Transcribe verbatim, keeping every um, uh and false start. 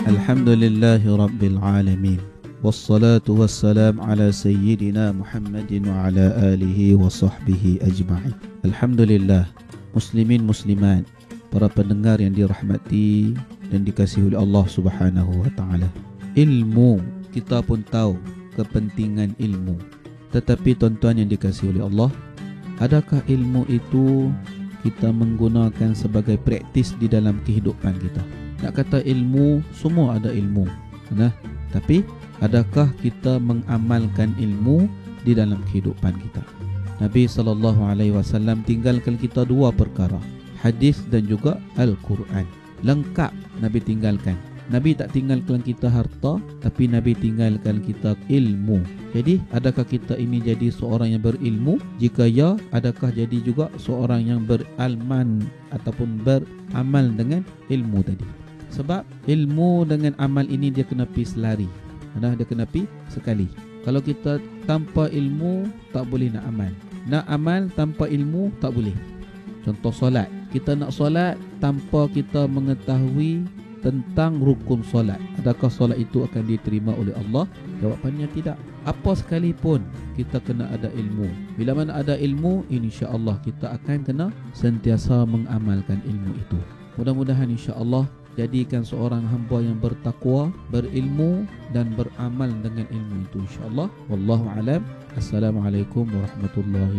Alhamdulillahi Rabbil Alamin. Wassalatu wassalam ala Sayyidina Muhammadin wa ala alihi wa sahbihi ajma'in. Alhamdulillah, muslimin muslimat, para pendengar yang dirahmati dan dikasihi oleh Allah Subhanahu wa taala. Ilmu, kita pun tahu kepentingan ilmu. Tetapi tuan-tuan yang dikasihi oleh Allah, adakah ilmu itu kita menggunakan sebagai praktis di dalam kehidupan kita? Nak kata ilmu, semua ada ilmu, nah, tapi adakah kita mengamalkan ilmu di dalam kehidupan kita? Nabi sallallahu alaihi wasallam tinggalkan kita dua perkara, hadis dan juga Al-Quran. Lengkap Nabi tinggalkan. Nabi tak tinggalkan kita harta, tapi Nabi tinggalkan kita ilmu. Jadi, adakah kita ini jadi seorang yang berilmu? Jika ya, adakah jadi juga seorang yang beralman ataupun beramal dengan ilmu tadi? Sebab ilmu dengan amal ini dia kena pi selari. Nah, dia kena pi sekali. Kalau kita tanpa ilmu tak boleh nak amal. Nak amal tanpa ilmu tak boleh. Contoh solat. Kita nak solat tanpa kita mengetahui tentang rukun solat. Adakah solat itu akan diterima oleh Allah? Jawapannya tidak. Apa sekalipun kita kena ada ilmu. Bila mana ada ilmu, insya-Allah kita akan kena sentiasa mengamalkan ilmu itu. Mudah-mudahan insya-Allah jadikan seorang hamba yang bertakwa, berilmu dan beramal dengan ilmu itu insya-Allah. Wallahu alam. Assalamualaikum warahmatullahi